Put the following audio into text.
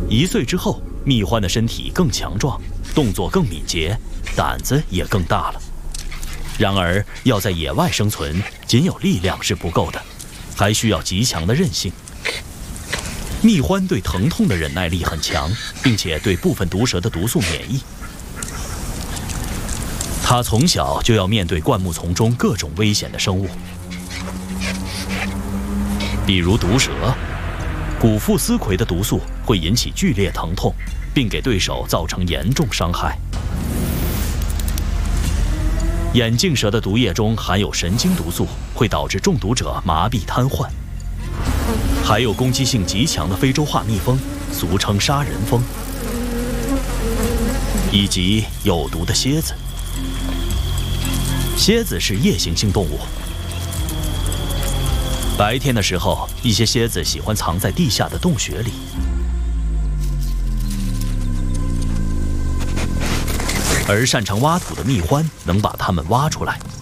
1岁之后，蜜獾的身体更强壮，动作更敏捷，胆子也更大了。然而，要在野外生存，仅有力量是不够的，还需要极强的韧性。蜜獾对疼痛的忍耐力很强，并且对部分毒蛇的毒素免疫。它从小就要面对灌木丛中各种危险的生物，比如毒蛇。古腹丝葵的毒素会引起剧烈疼痛，并给对手造成严重伤害。眼镜蛇的毒液中含有神经毒素，会导致中毒者麻痹瘫痪。还有攻击性极强的非洲化蜜蜂，俗称杀人蜂，以及有毒的蝎子。蝎子是夜行性动物，白天的时候，一些蝎子喜欢藏在地下的洞穴里。而擅长挖土的蜜獾能把它们挖出来。